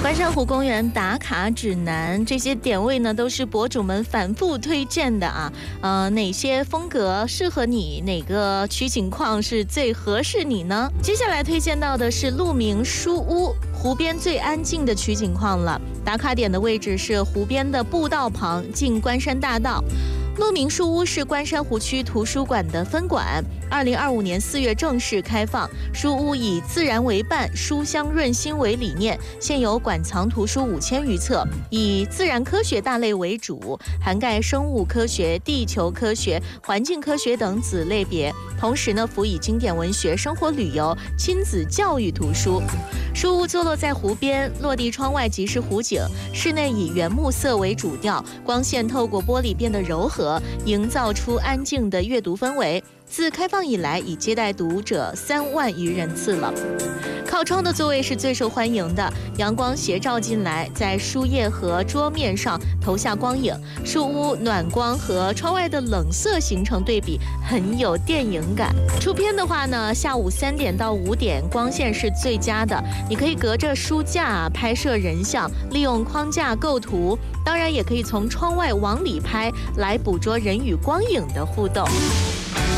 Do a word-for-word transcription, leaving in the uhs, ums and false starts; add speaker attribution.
Speaker 1: 关山湖公园打卡指南，这些点位呢都是博主们反复推荐的啊。呃，哪些风格适合你？哪个取景框是最合适你呢？接下来推荐到的是鹿鸣书屋，湖边最安静的取景框了。打卡点的位置是湖边的步道旁，近关山大道。鹿鸣书屋是关山湖区图书馆的分馆，二零二五年四月正式开放。书屋以自然为伴、书香润心为理念，现有馆藏图书五千余册，以自然科学大类为主，涵盖生物科学、地球科学、环境科学等子类别。同时呢，辅以经典文学、生活旅游、亲子教育图书。书屋坐落在湖边，落地窗外即是湖景，室内以原木色为主调，光线透过玻璃变得柔和，营造出安静的阅读氛围。自开放以来，已接待读者三万余人次了。靠窗的座位是最受欢迎的，阳光斜照进来，在书页和桌面上投下光影，书屋暖光和窗外的冷色形成对比，很有电影感。出片的话呢，下午三点到五点光线是最佳的，你可以隔着书架拍摄人像，利用框架构图，当然也可以从窗外往里拍，来捕捉人与光影的互动。